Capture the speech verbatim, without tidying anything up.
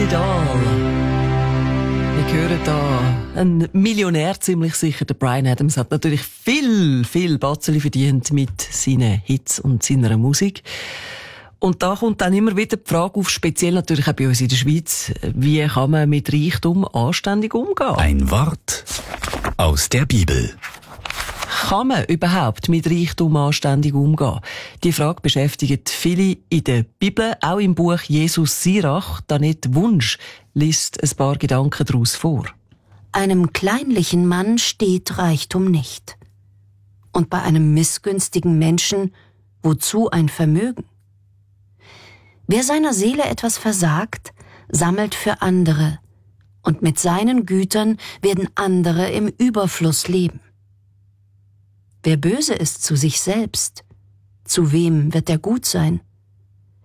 it all. Wir hören da ein Millionär, ziemlich sicher. Der Bryan Adams hat natürlich viel, viel Batzeli verdient mit seinen Hits und seiner Musik. Und da kommt dann immer wieder die Frage auf, speziell natürlich auch bei uns in der Schweiz, wie kann man mit Reichtum anständig umgehen? Ein Wort aus der Bibel. Kann man überhaupt mit Reichtum anständig umgehen? Die Frage beschäftigt viele in der Bibel, auch im Buch Jesus Sirach. Danette Wunsch liest ein paar Gedanken daraus vor. Einem kleinlichen Mann steht Reichtum nicht. Und bei einem missgünstigen Menschen, wozu ein Vermögen? Wer seiner Seele etwas versagt, sammelt für andere, und mit seinen Gütern werden andere im Überfluss leben. Wer böse ist zu sich selbst, zu wem wird er gut sein?